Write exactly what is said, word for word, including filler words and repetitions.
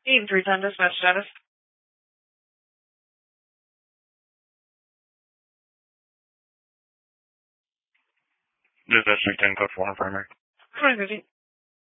Team three ten dispatch status. Dispatch three ten code four primary. twenty fifty.